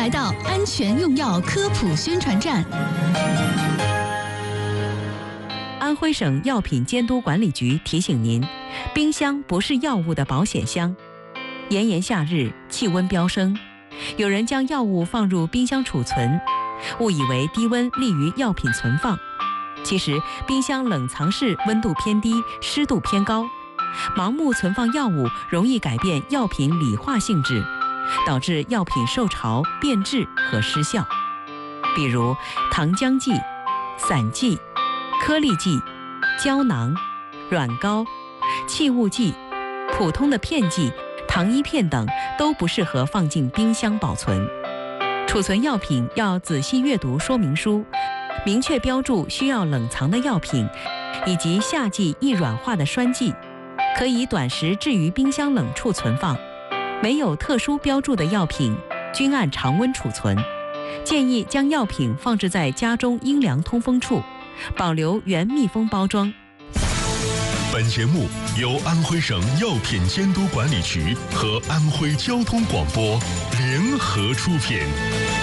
来到安全用药科普宣传站。 安徽省药品监督管理局提醒您，冰箱不是药物的保险箱。炎炎夏日，气温飙升，有人将药物放入冰箱储存，误以为低温利于药品存放。其实，冰箱冷藏室温度偏低，湿度偏高，盲目存放药物容易改变药品理化性质，导致药品受潮、变质和失效。比如糖浆剂、散剂、颗粒剂、胶囊、软膏、气雾剂、普通的片剂、糖衣片等都不适合放进冰箱保存。储存药品要仔细阅读说明书，明确标注需要冷藏的药品，以及夏季易软化的栓剂，可以短时置于冰箱冷处存放。没有特殊标注的药品均按常温储存，建议将药品放置在家中阴凉通风处，保留原密封包装。 本节目由安徽省药品监督管理局和安徽交通广播联合出品。